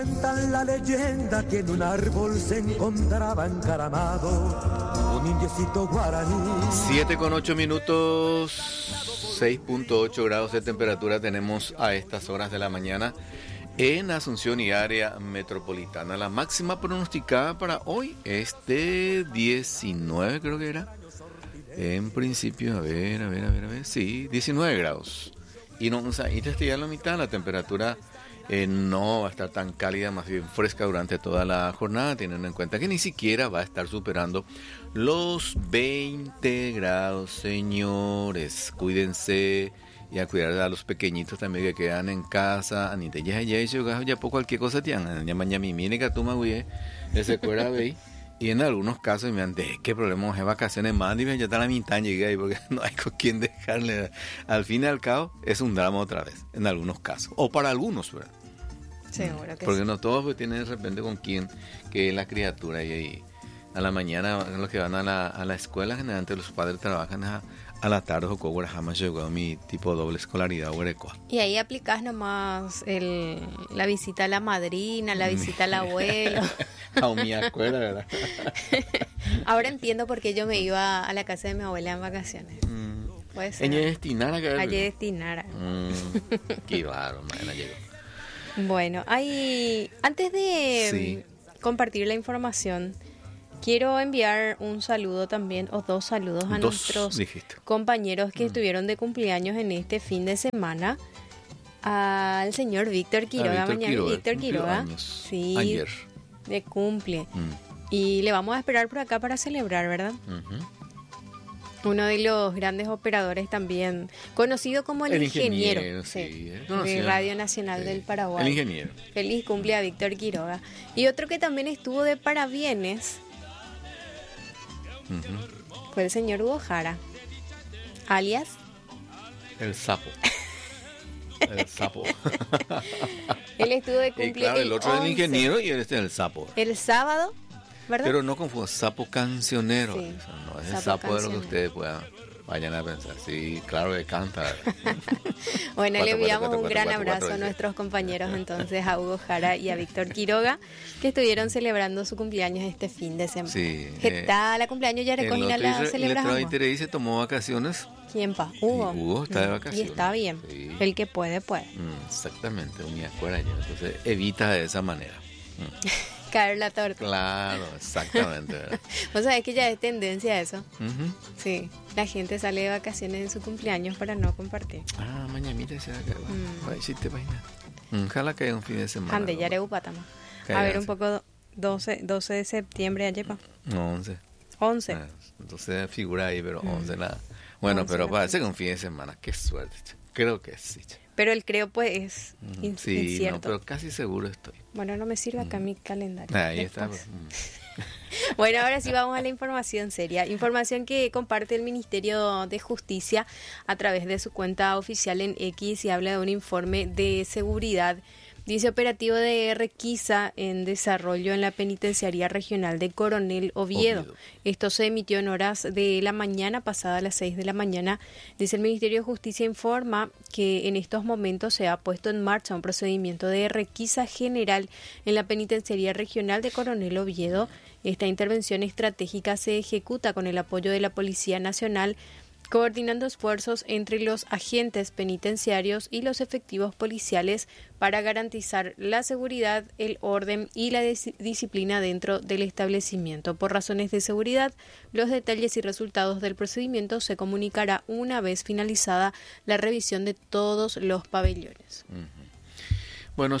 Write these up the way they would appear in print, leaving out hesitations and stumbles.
Cuentan la leyenda que en un árbol se encontraba encaramado un indiecito guaraní. 7:08, 6.8 grados de temperatura tenemos a estas horas de la mañana en Asunción y área metropolitana. La máxima pronosticada para hoy es de 19, creo que era. En principio, a ver, sí, 19 grados. Y no, o sea, y ya la mitad, la temperatura no va a estar tan cálida, más bien fresca durante toda la jornada, teniendo en cuenta que ni siquiera va a estar superando los 20 grados, señores. Cuídense y a cuidar a los pequeñitos también que quedan en casa. Anita, ya poco cualquier cosa tienen. Ya mañana mi mini catuma, güey, ese cuera, ve. Y en algunos casos me han dicho, ¿qué problema es vacaciones más? Y ya está la mitad, llegué ahí porque no hay con quién dejarle. Al fin y al cabo, es un drama otra vez, en algunos casos. O para algunos, ¿verdad? Seguro que porque sí. No todos pues, tienen de repente con quién, que es la criatura. Y ahí, a la mañana, los que van a la escuela, generalmente los padres trabajan a la tarde, o como jamás llegó a mi tipo doble escolaridad, o Y ahí aplicás nomás la visita a la madrina, la visita al abuelo. A mi escuela, ¿verdad? Ahora entiendo por qué yo me iba a la casa de mi abuela en vacaciones. Puede ser. Ella destinara que Allí destinara. Qué raro, mañana llegó. Bueno, antes de compartir la información, quiero enviar un saludo también, o dos saludos a nuestros compañeros que estuvieron de cumpleaños en este fin de semana. Al señor Víctor Quiroga, Víctor Quiroga, sí, ayer de cumple. Y le vamos a esperar por acá para celebrar, ¿verdad? Uno de los grandes operadores también, conocido como el ingeniero de Radio Nacional del Paraguay. El ingeniero. Feliz cumple a Víctor Quiroga. Y otro que también estuvo de parabienes fue el señor Hugo Jara, alias el sapo. El sapo. Él estuvo de cumpleaños. Claro, el otro es el ingeniero y este es el sapo. El sábado, ¿verdad? Pero no confundo, sapo cancionero. Sí, eso no es el sapo de lo que ustedes vayan a pensar. Sí, claro que canta. Bueno, le enviamos un gran abrazo a nuestros compañeros entonces, a Hugo Jara y a Víctor Quiroga, que estuvieron celebrando su cumpleaños este fin de semana. Sí. ¿Qué tal la cumpleaños? Ya recogí la celebración. El se tomó vacaciones. ¿Quién pa? Hugo. Hugo está de vacaciones. Y está bien. Sí. El que puede. Exactamente, unía fuera ya. Entonces evita de esa manera. Caer la torta. Claro, exactamente. Vos sabés que ya es tendencia eso. Sí, la gente sale de vacaciones en su cumpleaños para no compartir. Mañana se va a quedar. Si te imaginas. Ojalá que haya un fin de semana. Ande, ya Patama. A ver un poco, 12 de septiembre, ayer. No, 11. 11. Entonces figura ahí, pero 11 nada. Bueno, 11 pero parece que un fin de semana. Qué suerte. Creo que sí. Pero el creo pues es incierto. No, pero casi seguro estoy. Bueno, no me sirve acá mi calendario. Ahí está. Bueno, ahora sí vamos a la información seria. Información que comparte el Ministerio de Justicia a través de su cuenta oficial en X y habla de un informe de seguridad. Dice operativo de requisa en desarrollo en la Penitenciaría Regional de Coronel Oviedo. Esto se emitió en horas de la mañana, pasada a las 6 de la mañana. Dice el Ministerio de Justicia informa que en estos momentos se ha puesto en marcha un procedimiento de requisa general en la Penitenciaría Regional de Coronel Oviedo. Esta intervención estratégica se ejecuta con el apoyo de la Policía Nacional, coordinando esfuerzos entre los agentes penitenciarios y los efectivos policiales para garantizar la seguridad, el orden y la disciplina dentro del establecimiento. Por razones de seguridad, los detalles y resultados del procedimiento se comunicará una vez finalizada la revisión de todos los pabellones. Bueno,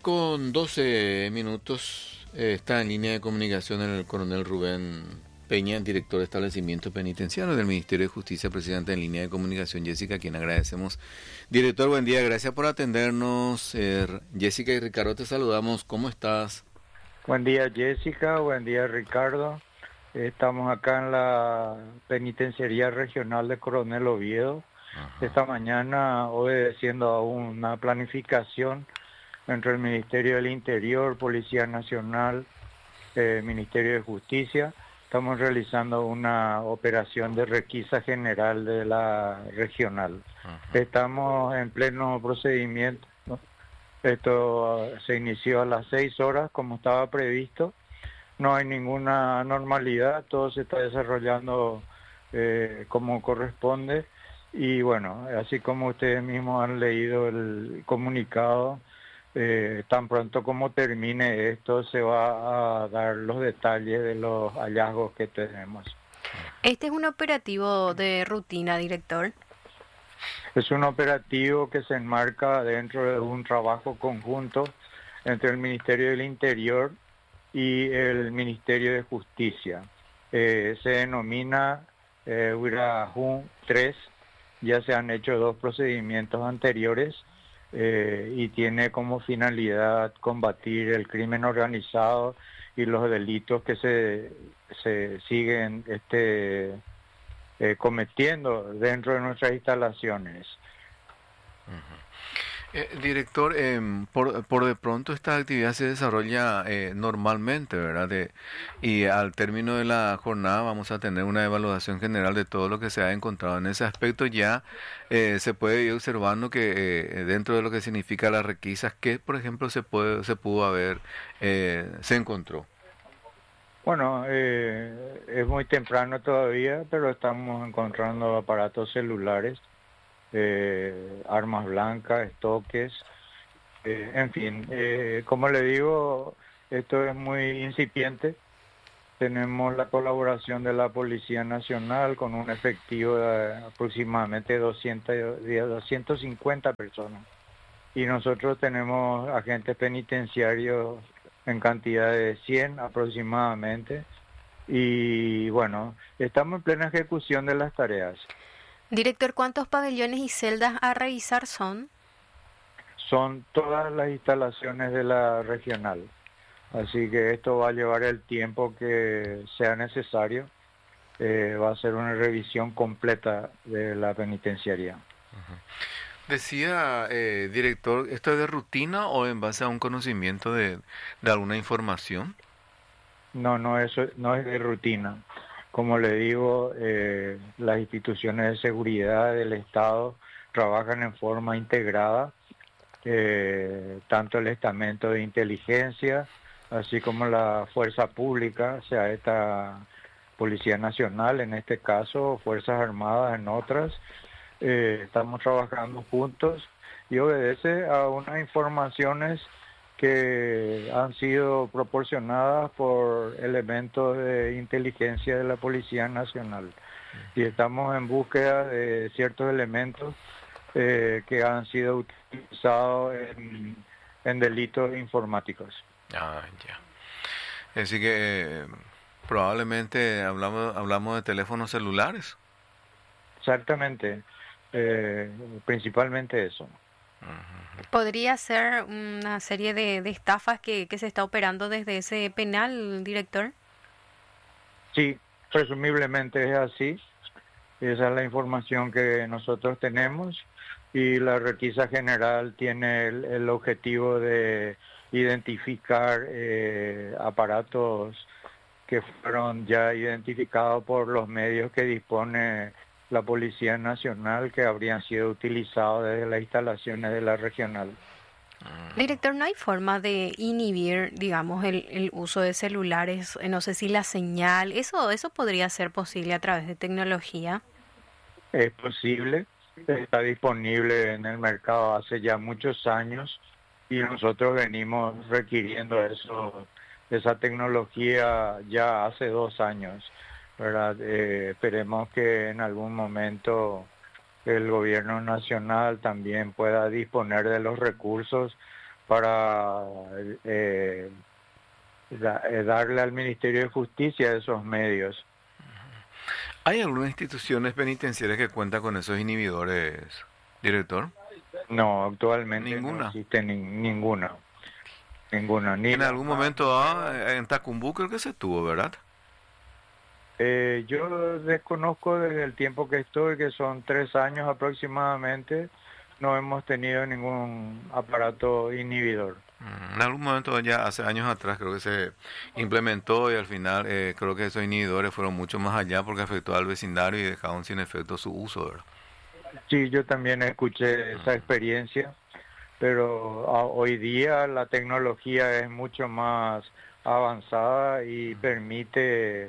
7:12 está en línea de comunicación el coronel Rubén Peña, director de establecimiento penitenciario del Ministerio de Justicia, presidente en línea de comunicación, Jessica, a quien agradecemos. Director, buen día, gracias por atendernos. Jessica y Ricardo, te saludamos. ¿Cómo estás? Buen día, Jessica. Buen día, Ricardo. Estamos acá en la Penitenciaría Regional de Coronel Oviedo. Esta mañana obedeciendo a una planificación entre el Ministerio del Interior, Policía Nacional, Ministerio de Justicia. Estamos realizando una operación de requisa general de la regional. Estamos en pleno procedimiento, ¿no? Esto se inició a las 6 horas como estaba previsto. No hay ninguna normalidad, todo se está desarrollando como corresponde. Y bueno, así como ustedes mismos han leído el comunicado, tan pronto como termine esto se va a dar los detalles de los hallazgos que tenemos. Este es un operativo de rutina, director. Es un operativo que se enmarca dentro de un trabajo conjunto entre el Ministerio del Interior y el Ministerio de Justicia. Se denomina Huirajún 3, ya se han hecho 2 procedimientos anteriores y tiene como finalidad combatir el crimen organizado y los delitos que se siguen cometiendo dentro de nuestras instalaciones. Director, por de pronto esta actividad se desarrolla normalmente, ¿verdad? Y al término de la jornada vamos a tener una evaluación general de todo lo que se ha encontrado. En ese aspecto ya se puede ir observando que dentro de lo que significa las requisas, que por ejemplo se pudo haber, se encontró. Bueno, es muy temprano todavía, pero estamos encontrando aparatos celulares, armas blancas, estoques, en fin, como le digo, esto es muy incipiente. Tenemos la colaboración de la Policía Nacional con un efectivo de aproximadamente 250 personas. Y nosotros tenemos agentes penitenciarios en cantidad de 100 aproximadamente. Y bueno, estamos en plena ejecución de las tareas. Director, ¿cuántos pabellones y celdas a revisar son? Son todas las instalaciones de la regional. Así que esto va a llevar el tiempo que sea necesario. Va a ser una revisión completa de la penitenciaría. Uh-huh. Decía, director, ¿esto es de rutina o en base a un conocimiento de alguna información? No, eso no es de rutina. Como le digo, las instituciones de seguridad del Estado trabajan en forma integrada, tanto el estamento de inteligencia, así como la fuerza pública, o sea, esta Policía Nacional en este caso, Fuerzas Armadas en otras. Estamos trabajando juntos y obedece a unas informaciones que han sido proporcionadas por elementos de inteligencia de la Policía Nacional. Y estamos en búsqueda de ciertos elementos que han sido utilizados en delitos informáticos. Ah, ya. Así que probablemente hablamos de teléfonos celulares. Exactamente. Principalmente eso. ¿Podría ser una serie de estafas que se está operando desde ese penal, director? Sí, presumiblemente es así. Esa es la información que nosotros tenemos y la requisa general tiene el objetivo de identificar aparatos que fueron ya identificados por los medios que dispone la Policía Nacional, que habrían sido utilizados desde las instalaciones de la regional. Director, ¿no hay forma de inhibir, digamos, el uso de celulares? No sé si la señal, eso podría ser posible a través de tecnología. Es posible, está disponible en el mercado hace ya muchos años y nosotros venimos requiriendo esa tecnología ya hace 2 años. ¿Verdad? Esperemos que en algún momento el gobierno nacional también pueda disponer de los recursos para darle al Ministerio de Justicia esos medios. ¿Hay algunas instituciones penitenciarias que cuentan con esos inhibidores, director? No, actualmente ¿Ninguna? No existe ninguna. Ni en algún momento en Tacumbú creo que se tuvo, ¿verdad? Yo desconozco desde el tiempo que estoy, que son 3 años aproximadamente, no hemos tenido ningún aparato inhibidor. En algún momento ya hace años atrás creo que se implementó y al final creo que esos inhibidores fueron mucho más allá porque afectó al vecindario y dejaron sin efecto su uso, ¿verdad? Sí, yo también escuché esa experiencia. pero hoy día la tecnología es mucho más avanzada y permite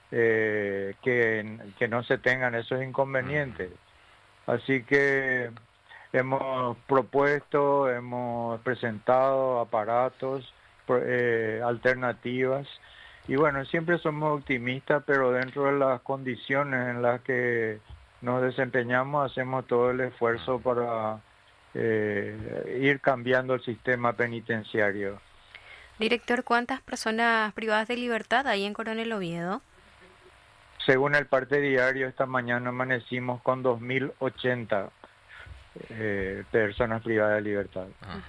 que no se tengan esos inconvenientes. Así que hemos propuesto, hemos presentado aparatos, alternativas, y bueno, siempre somos optimistas, pero dentro de las condiciones en las que nos desempeñamos hacemos todo el esfuerzo para ir cambiando el sistema penitenciario. Director, ¿cuántas personas privadas de libertad hay en Coronel Oviedo? Según el parte diario, esta mañana amanecimos con 2.080 personas privadas de libertad.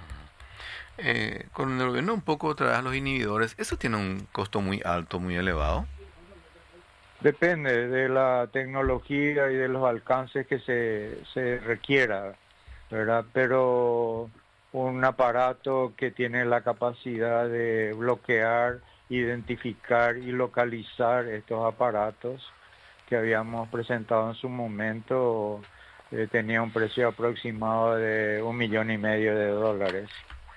Con el gobierno un poco otra vez los inhibidores, ¿eso tiene un costo muy alto, muy elevado? Depende de la tecnología y de los alcances que se requiera, ¿verdad? Pero un aparato que tiene la capacidad de bloquear, identificar y localizar estos aparatos que habíamos presentado en su momento tenía un precio aproximado de $1,500,000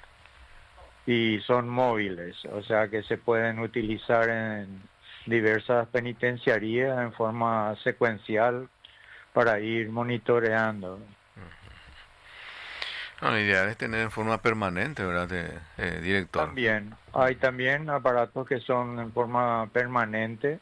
y son móviles, o sea que se pueden utilizar en diversas penitenciarías en forma secuencial para ir monitoreando. No, la idea es tener en forma permanente, ¿verdad, director? También, hay también aparatos que son en forma permanente.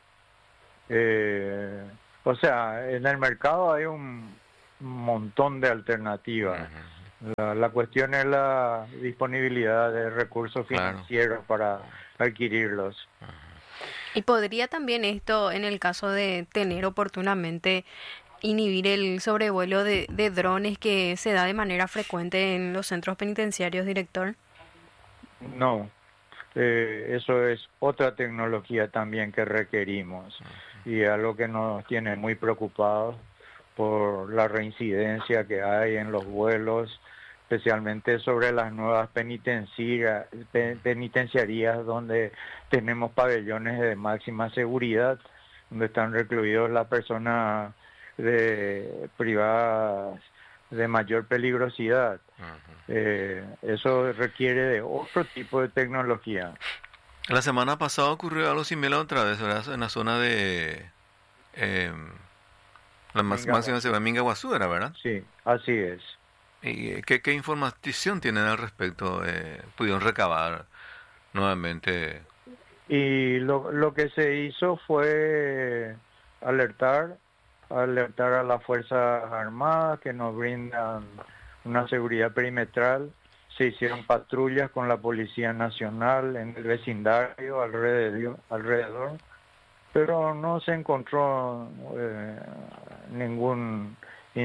O sea, en el mercado hay un montón de alternativas. La cuestión es la disponibilidad de recursos financieros para adquirirlos. ¿Y podría también esto, en el caso de tener oportunamente, inhibir el sobrevuelo de drones que se da de manera frecuente en los centros penitenciarios, director? No, eso es otra tecnología también que requerimos y algo que nos tiene muy preocupados por la reincidencia que hay en los vuelos, especialmente sobre las nuevas penitenciarías donde tenemos pabellones de máxima seguridad, donde están recluidos las personas privadas de mayor peligrosidad. Eso requiere de otro tipo de tecnología. La semana pasada ocurrió algo similar otra vez, ¿verdad? En la zona de la máxima seguridad de Mingaguazú, ¿verdad? Sí, así es. ¿Y qué información tienen al respecto? ¿Pudieron recabar nuevamente? Y lo que se hizo fue alertar a las Fuerzas Armadas que nos brindan una seguridad perimetral. Se hicieron patrullas con la Policía Nacional en el vecindario alrededor, pero no se encontró ningún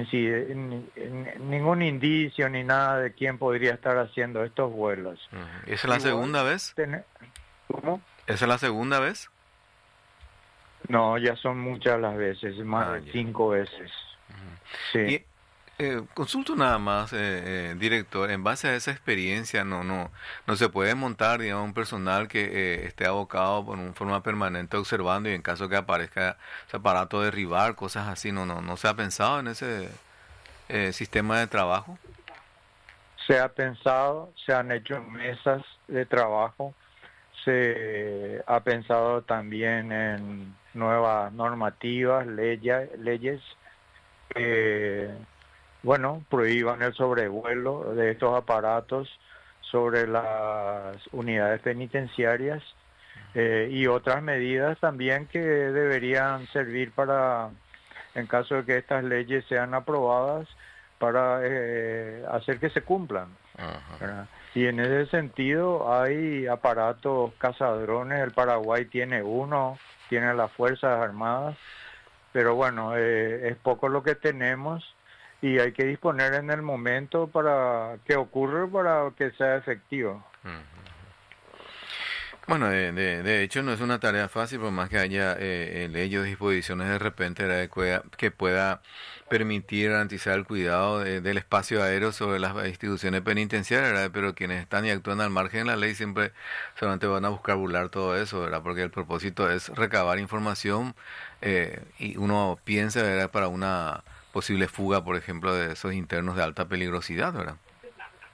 indicio ni nada de quién podría estar haciendo estos vuelos. ¿Esa es la segunda vez? ¿Cómo? ¿Esa es la segunda vez? No, ya son muchas las veces, más de 5 veces. Sí. Y, consulto nada más, director, en base a esa experiencia, no se puede montar, digamos, un personal que esté abocado por una forma permanente observando y en caso que aparezca ese aparato derribar, cosas así, no se ha pensado en ese sistema de trabajo. Se ha pensado, se han hecho mesas de trabajo, se ha pensado también en nuevas normativas, leyes prohíban el sobrevuelo de estos aparatos sobre las unidades penitenciarias y otras medidas también que deberían servir para, en caso de que estas leyes sean aprobadas, para hacer que se cumplan. Y en ese sentido hay aparatos cazadrones, el Paraguay tiene uno, tiene las Fuerzas Armadas, pero bueno, es poco lo que tenemos y hay que disponer en el momento para que ocurra, para que sea efectivo. Bueno, de hecho no es una tarea fácil, por más que haya leyes o disposiciones de repente que pueda permitir garantizar el cuidado del espacio aéreo sobre las instituciones penitenciarias, ¿verdad? Pero quienes están y actúan al margen de la ley siempre solamente van a buscar burlar todo eso, ¿verdad? Porque el propósito es recabar información y uno piensa, ¿verdad?, para una posible fuga, por ejemplo, de esos internos de alta peligrosidad, ¿verdad?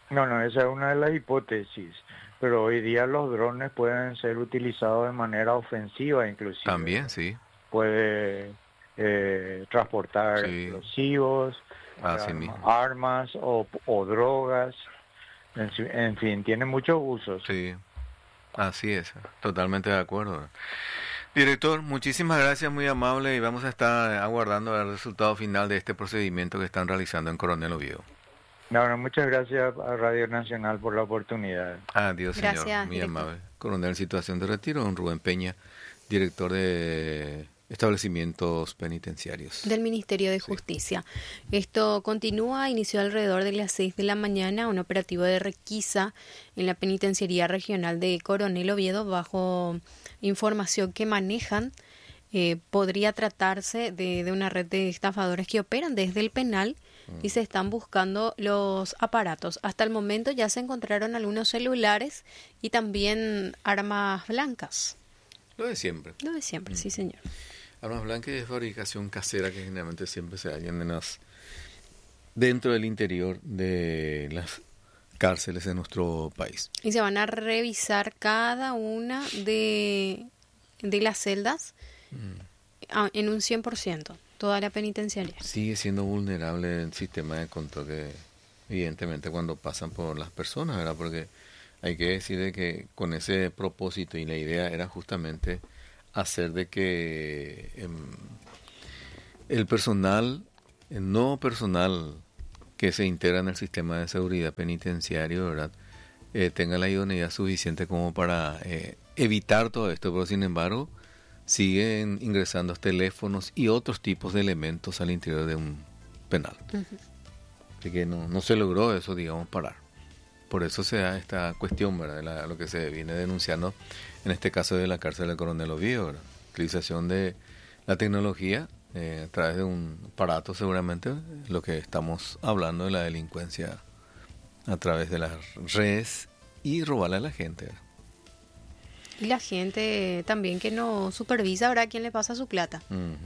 No, esa es una de las hipótesis, pero hoy día los drones pueden ser utilizados de manera ofensiva inclusive. También, sí. Puede transportar explosivos, armas o drogas, en fin, tiene muchos usos. Sí, así es, totalmente de acuerdo. Director, muchísimas gracias, muy amable, y vamos a estar aguardando el resultado final de este procedimiento que están realizando en Coronel Oviedo. No, muchas gracias a Radio Nacional por la oportunidad. Adiós, gracias, señor, muy director. amable. Coronel en situación de retiro, don Rubén Peña, director de establecimientos penitenciarios Del Ministerio de Justicia. Esto continúa, inició alrededor de las 6 de la mañana un operativo de requisa en la Penitenciaría Regional de Coronel Oviedo. Bajo información que manejan, podría tratarse de una red de estafadores que operan desde el penal y se están buscando los aparatos. Hasta el momento ya se encontraron algunos celulares y también armas blancas. Lo de siempre. Lo de siempre, sí, señor. Armas blancas de fabricación casera que generalmente siempre se hallan dentro del interior de las cárceles de nuestro país. Y se van a revisar cada una de las celdas en un 100%, toda la penitenciaria. Sigue siendo vulnerable el sistema de control que evidentemente cuando pasan por las personas, ¿verdad? Porque hay que decir de que con ese propósito y la idea era justamente hacer de que el personal, el nuevo personal que se integra en el sistema de seguridad penitenciario, ¿verdad? Tenga la idoneidad suficiente como para evitar todo esto, pero sin embargo siguen ingresando teléfonos y otros tipos de elementos al interior de un penal. Así que no se logró eso, digamos, parar. Por eso se da esta cuestión, ¿verdad? De lo que se viene denunciando, en este caso de la cárcel del Coronel Oviedo, ¿verdad? Utilización de la tecnología a través de un aparato, seguramente, lo que estamos hablando de la delincuencia a través de las redes y robarle a la gente, ¿verdad? Y la gente también que no supervisa, ¿verdad?, quién le pasa su plata.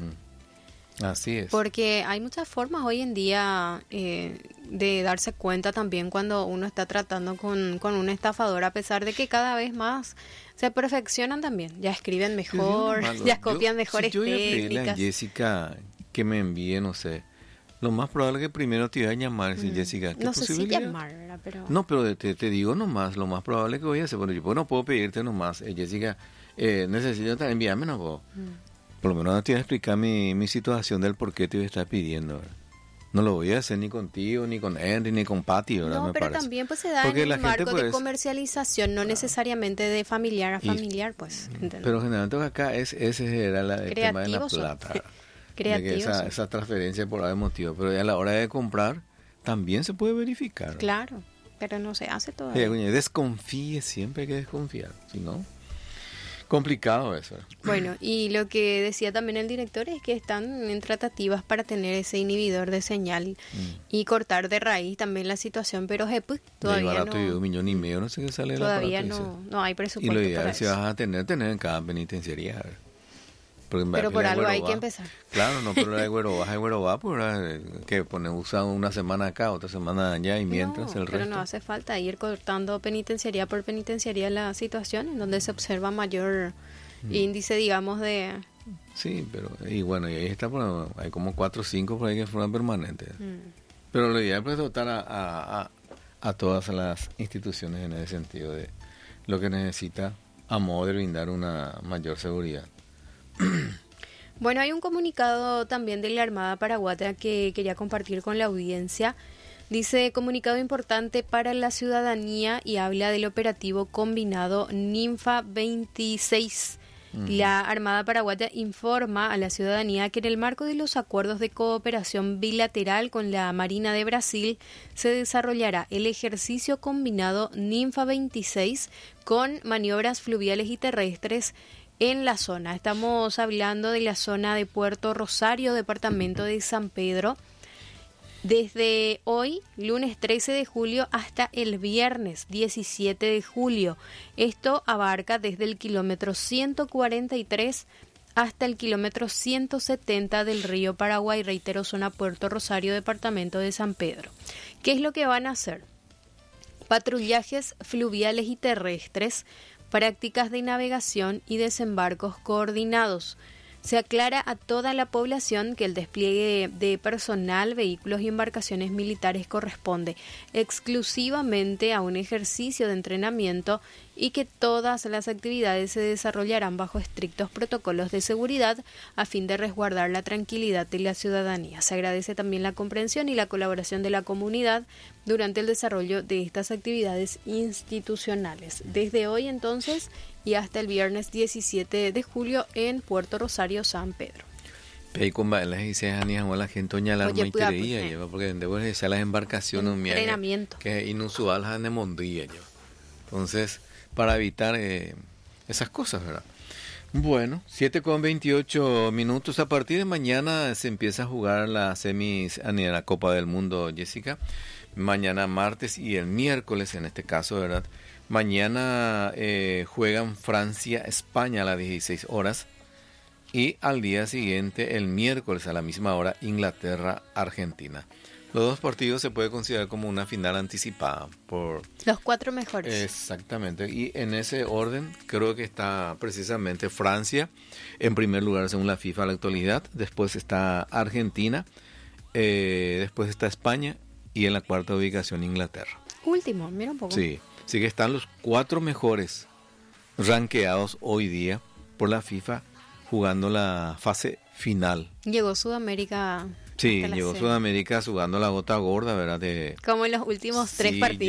Así es. Porque hay muchas formas hoy en día de darse cuenta también cuando uno está tratando con un estafador, a pesar de que cada vez más se perfeccionan también. Ya escriben mejor, ya copian mejores técnicas. Yo voy a pedirle a Jessica que me envíe, no sé, lo más probable es que primero te iba a llamar, si Jessica, ¿qué no sé si posibilidad? llamar, ¿verdad? Pero... No, pero te digo nomás, lo más probable que voy a hacer, bueno, yo no puedo pedirte nomás, Jessica, necesito también enviarme, no puedo. Por lo menos no te voy a explicar mi situación del por qué te voy a estar pidiendo, ¿verdad? No lo voy a hacer ni contigo, ni con Henry, ni con Patty, ¿verdad? No, pero parece. también pues se da porque en la un gente, marco pues, de comercialización, no necesariamente de familiar a familiar, pues. ¿entendés? Pero generalmente acá ese era el tema de la plata. Creativos. Esa transferencia por algún motivo, pero ya a la hora de comprar también se puede verificar. Claro, pero no se hace todavía. Desconfíe, siempre hay que desconfiar, si no, complicado eso. Bueno, y lo que decía también el director es que están en tratativas para tener ese inhibidor de señal y cortar de raíz también la situación, pero todavía barato no. Y 1,5 millones, no sé qué sale. Todavía no hay presupuesto. Y lo ideal para si eso. vas a tener en cada penitenciaría. Pero por algo hay que empezar. Claro, no, pero la de Güero pues que usa una semana acá, otra semana allá y mientras el resto. Pero no hace falta ir cortando penitenciaría por penitenciaría la situación en donde se observa mayor índice, digamos, de... Sí, pero y bueno, y ahí está, bueno, hay como 4 o 5 por ahí que fueron permanentes. Pero la idea es dotar a todas las instituciones en ese sentido de lo que necesita a modo de brindar una mayor seguridad. Bueno, hay un comunicado también de la Armada Paraguaya que quería compartir con la audiencia. Dice, comunicado importante para la ciudadanía, y habla del operativo combinado Ninfa 26. La Armada Paraguaya informa a la ciudadanía que en el marco de los acuerdos de cooperación bilateral con la Marina de Brasil se desarrollará el ejercicio combinado Ninfa 26 con maniobras fluviales y terrestres en la zona. Estamos hablando de la zona de Puerto Rosario, departamento de San Pedro, desde hoy, lunes 13 de julio, hasta el viernes 17 de julio. Esto abarca desde el kilómetro 143 hasta el kilómetro 170 del río Paraguay, reitero, zona Puerto Rosario, departamento de San Pedro. ¿Qué es lo que van a hacer? patrullajes fluviales y terrestres, prácticas de navegación y desembarcos coordinados. Se aclara a toda la población que el despliegue de personal, vehículos y embarcaciones militares corresponde exclusivamente a un ejercicio de entrenamiento y que todas las actividades se desarrollarán bajo estrictos protocolos de seguridad a fin de resguardar la tranquilidad de la ciudadanía. Se agradece también la comprensión y la colaboración de la comunidad durante el desarrollo de estas actividades institucionales. Desde hoy entonces y hasta el viernes 17 de julio en Puerto Rosario, San Pedro. La gente alarma increíble, porque después de las embarcaciones entrenamiento que es inusual en el mundo. Entonces, para evitar esas cosas, ¿verdad? Bueno, 7:28 a partir de mañana se empieza a jugar la semis a la Copa del Mundo, Jessica. Mañana martes y el miércoles, en este caso, ¿verdad? Mañana juegan Francia-España a las 16 horas y al día siguiente, el miércoles a la misma hora, Inglaterra-Argentina. Los dos partidos se puede considerar como una final anticipada por los 4 mejores. Exactamente, y en ese orden creo que está precisamente Francia en primer lugar según la FIFA en la actualidad, después está Argentina, después está España y en la cuarta ubicación Inglaterra. Último, mira un poco. Sí, así que están los 4 mejores rankeados hoy día por la FIFA jugando la fase final. Llegó Sudamérica. Sí, llegó Sudamérica jugando la gota gorda, ¿verdad? Como en los últimos 3 partidos.